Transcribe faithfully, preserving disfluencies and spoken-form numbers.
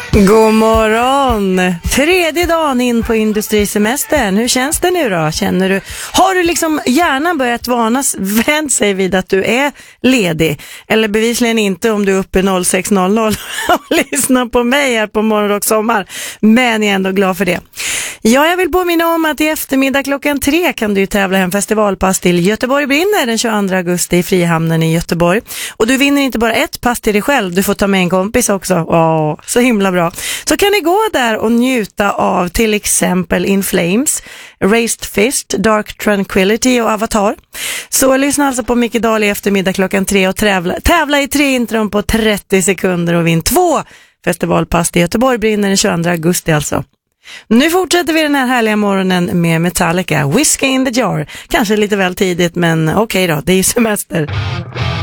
God morgon! Tredje dagen in på industrisemestern. Hur känns det nu då? Känner du, har du liksom gärna börjat vanas vänt sig vid att du är ledig? Eller bevisligen inte om du är uppe noll sex noll noll och lyssnar på mig här på Morgon och Sommar. Men jag är ändå glad för det. Ja, jag vill påminna om att i eftermiddag klockan tre kan du tävla hem festivalpass till Göteborg brinner den tjugoandra augusti i Frihamnen i Göteborg. Och du vinner inte bara ett pass till dig själv, du får ta med en kompis också. Åh, så himla bra. Så kan ni gå där och njuta av till exempel In Flames, Raised Fist, Dark Tranquility och Avatar. Så lyssna alltså på Micke Dahl i eftermiddag klockan tre och tävla, tävla i tre intron på trettio sekunder och vinn två festivalpass till Göteborg brinner den tjugoandra augusti alltså. Nu fortsätter vi den här härliga morgonen med Metallica, Whiskey in the Jar. Kanske lite väl tidigt, men okej då, det är ju semester.